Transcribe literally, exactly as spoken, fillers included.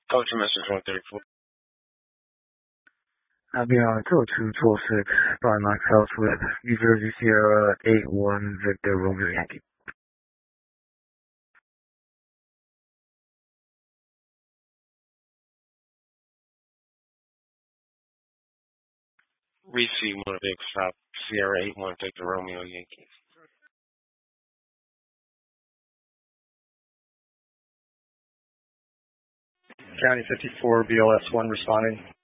Culture message one thirty-four. Avion two two twelve six, by Mike House with New Jersey Sierra eight one Victor Romeo Yankee. Receive one Vic South Sierra eight one Victor Romeo Yankee. County fifty-four B L S one responding.